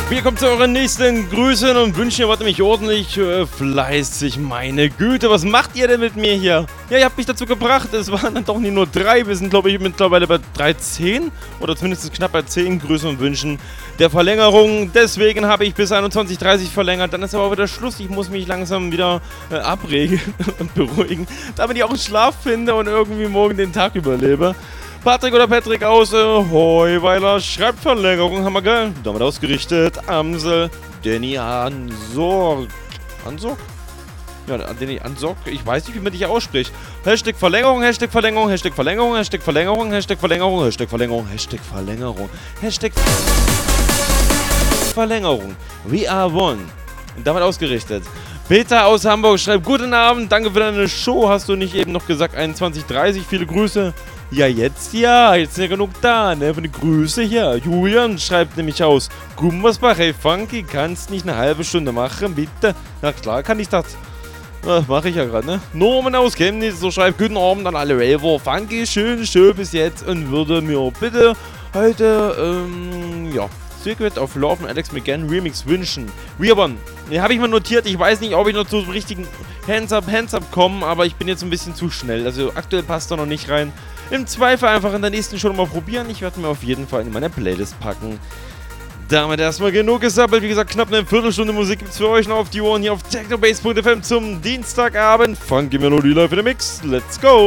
Wir kommen zu euren nächsten Grüßen und Wünschen. Ihr wart nämlich ordentlich fleißig. Meine Güte, was macht ihr denn mit mir hier? Ja, ihr habt mich dazu gebracht. Es waren dann doch nicht nur 3. Wir sind, glaube ich, mittlerweile bei 13 oder zumindest knapp bei 10 Grüßen und Wünschen der Verlängerung. Deswegen habe ich bis 21:30 verlängert. Dann ist aber wieder Schluss. Ich muss mich langsam wieder abregen und beruhigen, damit ich auch einen Schlaf finde und irgendwie morgen den Tag überlebe. Patrick oder Patrick aus Heuweiler schreibt Verlängerung, haben wir geil. Damit ausgerichtet. Amsel, Danny Ansorg. Ansorg? Ja, Danny Ansorg. Ich weiß nicht, wie man dich ausspricht. Hashtag Verlängerung, Hashtag Verlängerung, Hashtag Verlängerung, Hashtag Verlängerung, Hashtag Verlängerung, Hashtag Verlängerung, Hashtag Verlängerung, Hashtag Verlängerung. We are one. Und damit ausgerichtet. Peter aus Hamburg schreibt, guten Abend, danke für deine Show. Hast du nicht eben noch gesagt 21:30? Viele Grüße. Ja, jetzt sind ja genug da, ne? Für die Grüße hier. Julian schreibt nämlich aus Gummersbach, hey Funky, kannst nicht eine halbe Stunde machen, bitte? Na klar kann ich das. Mache ich ja gerade, ne? Norman aus Chemnitz, so schreibt, guten Abend an alle Raver. Funky, schön bis jetzt und würde mir bitte heute, Secret of Love und Alex McGann Remix wünschen. Reborn. Ne, habe ich mal notiert. Ich weiß nicht, ob ich noch zu richtigen Hands Up komme, aber ich bin jetzt ein bisschen zu schnell. Also aktuell passt da noch nicht rein. Im Zweifel einfach in der nächsten Show mal probieren. Ich werde mir auf jeden Fall in meine Playlist packen. Damit erstmal genug gesabbelt. Wie gesagt, knapp eine Viertelstunde Musik gibt's für euch noch auf die Ohren hier auf technobase.fm zum Dienstagabend. Funky Melodie live in der Mix. Let's go!